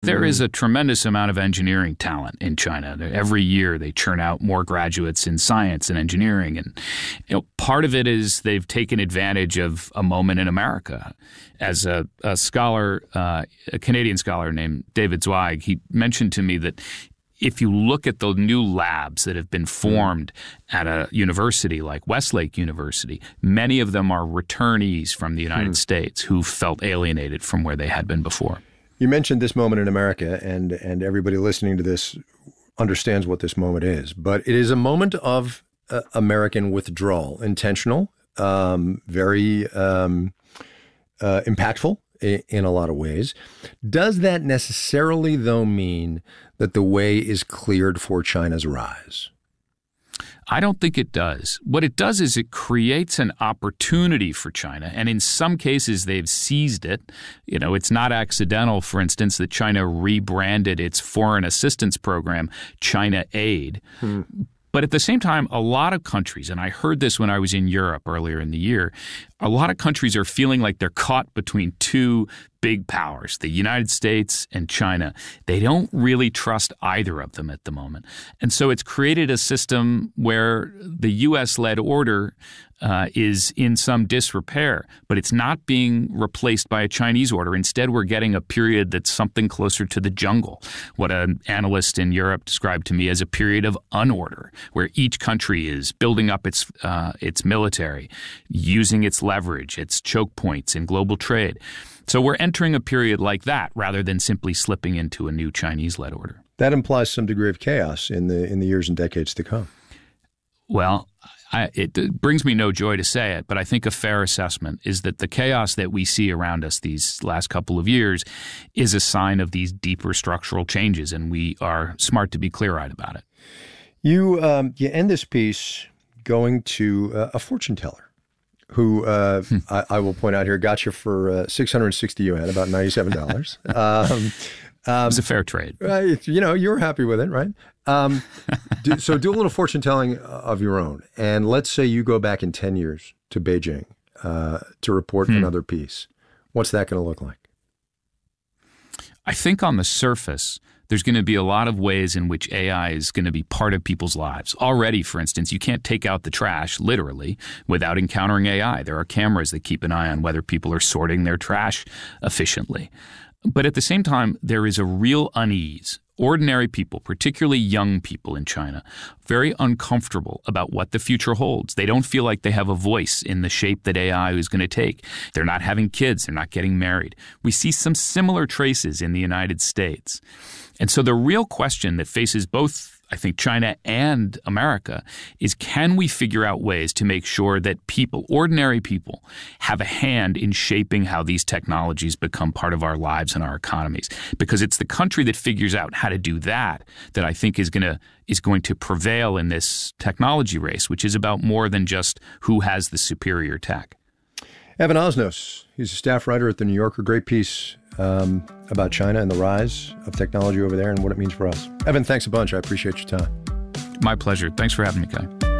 There is a tremendous amount of engineering talent in China. Every year they churn out more graduates in science and engineering. And part of it is they've taken advantage of a moment in America. As a scholar, a Canadian scholar named David Zweig, he mentioned to me that if you look at the new labs that have been formed at a university like Westlake University, many of them are returnees from the United States who felt alienated from where they had been before. You mentioned this moment in America, and everybody listening to this understands what this moment is. But it is a moment of American withdrawal, intentional, very impactful in a lot of ways. Does that necessarily, though, mean that the way is cleared for China's rise? I don't think it does. What it does is it creates an opportunity for China, and in some cases they've seized it. It's not accidental, for instance, that China rebranded its foreign assistance program China Aid. But at the same time, a lot of countries, and I heard this when I was in Europe earlier in the year, a lot of countries are feeling like they're caught between two big powers, the United States and China. They don't really trust either of them at the moment. And so it's created a system where the U.S.-led order is in some disrepair, but it's not being replaced by a Chinese order. Instead, we're getting a period that's something closer to the jungle, what an analyst in Europe described to me as a period of unorder, where each country is building up its military, using its leverage, its choke points in global trade. So we're entering a period like that rather than simply slipping into a new Chinese-led order. That implies some degree of chaos in the years and decades to come. Well, it brings me no joy to say it, but I think a fair assessment is that the chaos that we see around us these last couple of years is a sign of these deeper structural changes, and we are smart to be clear-eyed about it. You end this piece going to a fortune teller who I will point out here got you for 660 yuan, about $97. It was a fair trade. You were happy with it, right? So do a little fortune telling of your own. And let's say you go back in 10 years to Beijing to report another piece. What's that going to look like? I think on the surface, there's going to be a lot of ways in which AI is going to be part of people's lives. Already, for instance, you can't take out the trash, literally, without encountering AI. There are cameras that keep an eye on whether people are sorting their trash efficiently. But at the same time, there is a real unease. Ordinary people, particularly young people in China, very uncomfortable about what the future holds. They don't feel like they have a voice in the shape that AI is going to take. They're not having kids. They're not getting married. We see some similar traces in the United States. And so the real question that faces both, I think, China and America is, can we figure out ways to make sure that people, ordinary people, have a hand in shaping how these technologies become part of our lives and our economies? Because it's the country that figures out how to do that I think is going to prevail in this technology race, which is about more than just who has the superior tech. Evan Osnos, he's a staff writer at The New Yorker. Great piece about China and the rise of technology over there and what it means for us. Evan, thanks a bunch. I appreciate your time. My pleasure. Thanks for having me, Kai.